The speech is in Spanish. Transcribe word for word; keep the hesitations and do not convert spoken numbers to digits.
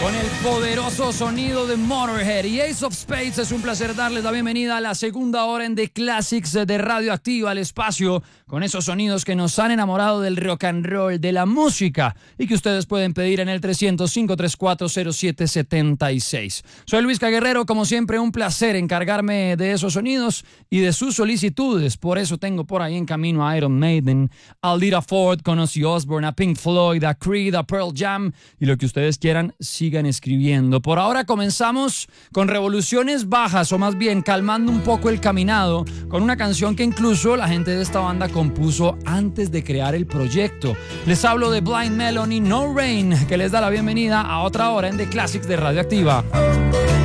Con el poderoso sonido de Motorhead y Ace of Spades, es un placer darles la bienvenida a la segunda hora en The Classics de Radioactiva, al espacio con esos sonidos que nos han enamorado del rock and roll, de la música, y que ustedes pueden pedir en el trescientos, cinco tres cuatro, cero siete siete seis. Soy Luis Caguerrero, como siempre un placer encargarme de esos sonidos y de sus solicitudes. Por eso tengo por ahí en camino a Iron Maiden, a Lita Ford, con Ozzy Osbourne, a Pink Floyd, a Creed, a Pearl Jam, y lo que ustedes quieran, sigan escribiendo. Por ahora comenzamos con revoluciones bajas, o más bien calmando un poco el caminado, con una canción que incluso la gente de esta banda compuso antes de crear el proyecto. Les hablo de Blind Melon y No Rain, que les da la bienvenida a otra hora en The Classics de Radioactiva.